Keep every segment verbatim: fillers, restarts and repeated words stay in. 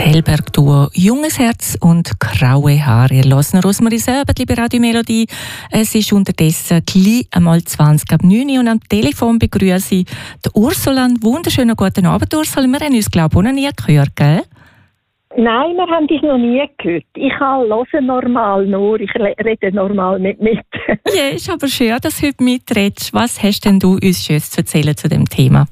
Hellberg-Duo «Junges Herz» und «Graue Haare». Ihr hört Rosmarie Söber, liebe Radiomelodie. Es ist unterdessen gleich einmal zwanzig ab neun Uhr und am Telefon begrüße ich die Ursula. Einen wunderschönen guten Abend, Ursula. Wir haben uns, glaube ich, auch noch nie gehört, gell? Nein, wir haben dich noch nie gehört. Ich höre normal nur, ich rede normal nicht mit. Ja, ist aber schön, dass du heute mitredest. Was hast denn du uns Schönes zu erzählen zu dem Thema?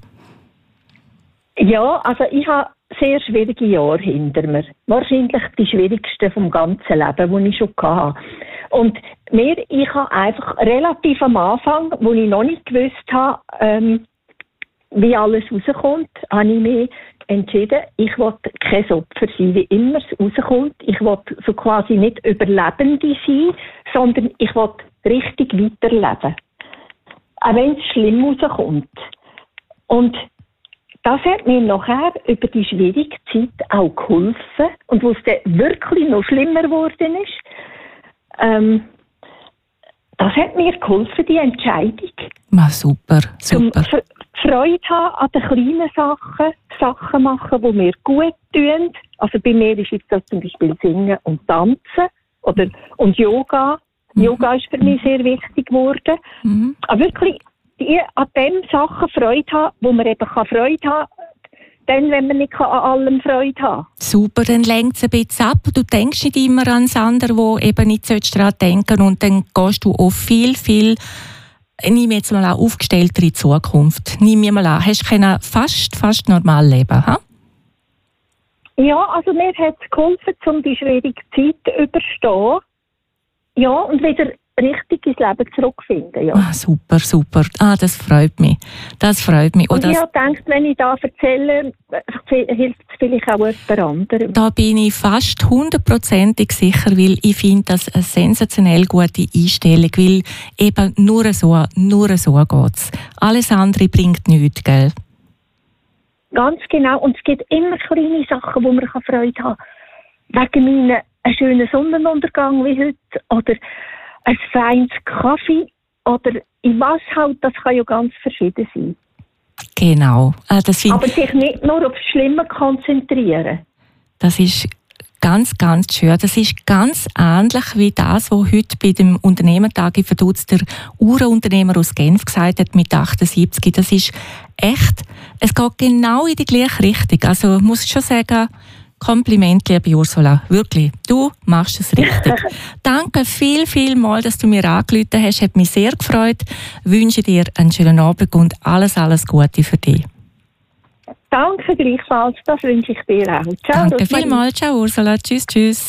Ja, also ich habe sehr schwierige Jahre hinter mir. Wahrscheinlich die schwierigsten vom ganzen Leben, die ich schon hatte. Und mir, ich habe einfach relativ am Anfang, wo ich noch nicht gewusst habe, ähm, wie alles rauskommt, habe ich mich entschieden, ich will kein Opfer sein, wie immer es rauskommt. Ich will so quasi nicht Überlebende sein, sondern ich will richtig weiterleben. Auch wenn es schlimm rauskommt. Und das hat mir nachher über die schwierige Zeit auch geholfen. Und wo es dann wirklich noch schlimmer geworden ist, ähm, das hat mir geholfen, die Entscheidung. Ah, super, super. Zum Freude haben an den kleinen Sachen, Sachen machen, die mir gut tun. Also bei mir ist jetzt das zum Beispiel Singen und Tanzen oder, und Yoga. Mhm. Yoga ist für mich sehr wichtig geworden. Mhm. Aber wirklich die, an den Sachen Freude haben, wo man eben Freude haben kann, dann, wenn man nicht an allem Freude haben. Super, dann lenkt es ein bisschen ab. Du denkst nicht immer an das andere, wo eben nicht daran denken und dann gehst du auch viel, viel, nimm jetzt mal an, aufgestellter in Zukunft. Nimm mir mal an, hast du fast, fast normal leben, ha? Ja, also mir hat es geholfen, um die schwierige Zeit zu überstehen. Ja, und wieder richtig ins Leben zurückfinden. Ja. Ah, super, super. Ah, das freut mich. Das freut mich. Und, und ich habe gedacht, wenn ich da erzähle, hilft es vielleicht auch jemand anderem. Da bin ich fast hundertprozentig sicher, weil ich finde das eine sensationell gute Einstellung, weil eben nur so, nur so geht es. Alles andere bringt nichts, gell? Ganz genau. Und es gibt immer kleine Sachen, wo man Freude haben kann. Wegen meinem einen schönen Sonnenuntergang wie heute oder ein feines Kaffee oder in was halt, das kann ja ganz verschieden sein. Genau. Ah, das Aber sich nicht nur auf das Schlimme konzentrieren. Das ist ganz, ganz schön. Das ist ganz ähnlich wie das, was heute bei dem Unternehmertag in Vaduz der Uhrenunternehmer aus Genf gesagt hat mit achtundsiebzig. Das ist echt, es geht genau in die gleiche Richtung. Also ich muss schon sagen, Kompliment, liebe Ursula. Wirklich, du machst es richtig. Danke viel, viel mal, dass du mir angerufen hast. Hat mich sehr gefreut. Ich wünsche dir einen schönen Abend und alles, alles Gute für dich. Danke gleichfalls. Das wünsche ich dir auch. Ciao. Danke vielmals. Ciao, Ursula. Tschüss, tschüss.